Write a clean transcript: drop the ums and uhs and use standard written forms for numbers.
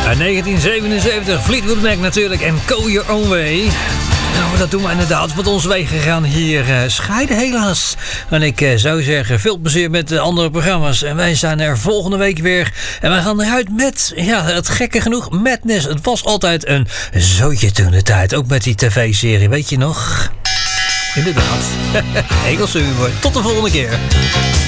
Uit 1977, Fleetwood Mac natuurlijk en Go Your Own Way. Nou, dat doen we inderdaad. Wat onze wegen gaan hier scheiden helaas. En ik zou zeggen, veel plezier met de andere programma's. En wij zijn er volgende week weer. En wij gaan eruit met, ja, het gekke genoeg, Madness. Het was altijd een zootje toen de tijd. Ook met die tv-serie, weet je nog? Inderdaad. Engelse humor. Tot de volgende keer.